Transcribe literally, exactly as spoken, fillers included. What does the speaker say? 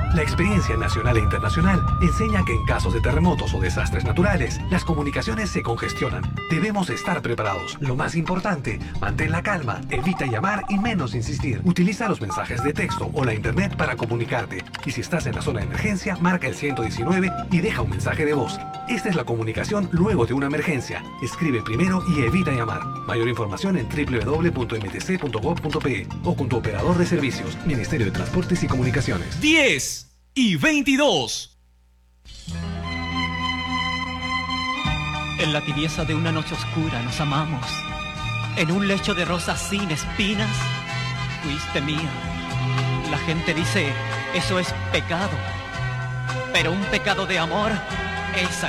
La experiencia nacional e internacional enseña que en casos de terremotos o desastres naturales, las comunicaciones se congestionan. Debemos estar preparados. Lo más importante, mantén la calma, evita llamar y menos insistir. Utiliza los mensajes de texto o la internet para comunicarte. Y si estás en la zona de emergencia, marca el ciento diecinueve y deja un mensaje de voz. Esta es la comunicación luego de una emergencia. Escribe primero y evita llamar. Mayor información en doble u doble u doble u punto m t c punto gov punto p e o con tu operador de servicios. Ministerio de Transportes y Comunicaciones. diez y veintidós. En la tibieza de una noche oscura nos amamos. En un lecho de rosas sin espinas, fuiste mía. La gente dice, eso es pecado. Pero un pecado de amor es